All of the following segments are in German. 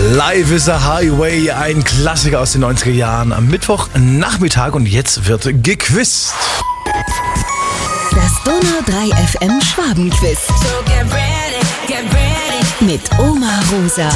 Life is a Highway, ein Klassiker aus den 90er Jahren am Mittwochnachmittag und jetzt wird gequizt. Das Donau 3 FM Schwabenquiz. Mit Oma Rosa.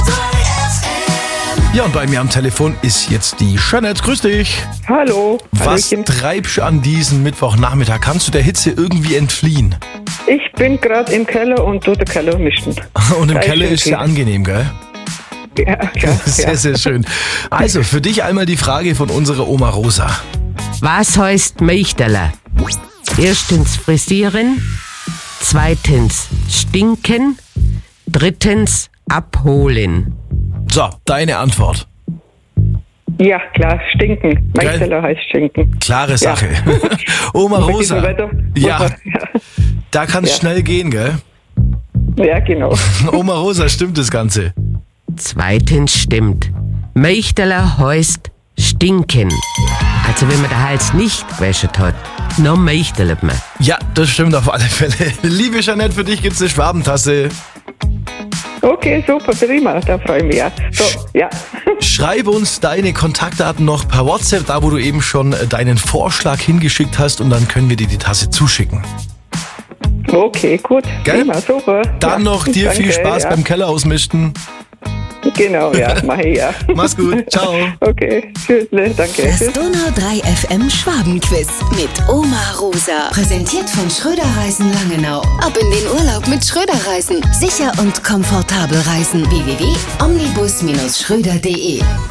Ja, und bei mir am Telefon ist jetzt die Jeanette. Grüß dich. Hallo. Was Hallöchen. treibst du an diesem Mittwochnachmittag? Kannst du der Hitze irgendwie entfliehen? Ich bin gerade im Keller und tue den Keller mischen. Und im Da Keller ist schön ja angenehm, gell? Ja, klar. Sehr, Ja. sehr schön. Also, für dich einmal die Frage von unserer Oma Rosa. Was heißt Meichterler? Erstens frisieren, zweitens stinken, drittens abholen. So, deine Antwort. Ja, klar, stinken. Mein Geil. Keller heißt stinken. Klare Sache. Oma Bei diesem Rosa. Wetter. Ja, da kann es Ja. schnell gehen, gell? Ja, genau. Oma Rosa, stimmt das Ganze? Zweitens stimmt. Meichterler heißt stinken. Also wenn man den Hals nicht gewäscht hat, dann meichterlet man. Ja, das stimmt auf alle Fälle. Liebe Jeanette, für dich gibt's eine Schwabentasse. Okay, super, prima. Da freue ich mich ja. So, ja. Schreib uns deine Kontaktdaten noch per WhatsApp, da wo du eben schon deinen Vorschlag hingeschickt hast, und dann können wir dir die Tasse zuschicken. Okay, gut. Gell? Prima, super. Dann ja. noch dir Danke, viel Spaß ja. beim Keller ausmisten. Genau, ja, mach ich ja. Mach's gut, ciao. Okay, tschüss, danke. Das Tschüss. Donau 3 FM Schwabenquiz. Mit Oma Rosa. Präsentiert von Schröder Reisen Langenau. Ab in den Urlaub mit Schröder Reisen. Sicher und komfortabel reisen. www.omnibus-schröder.de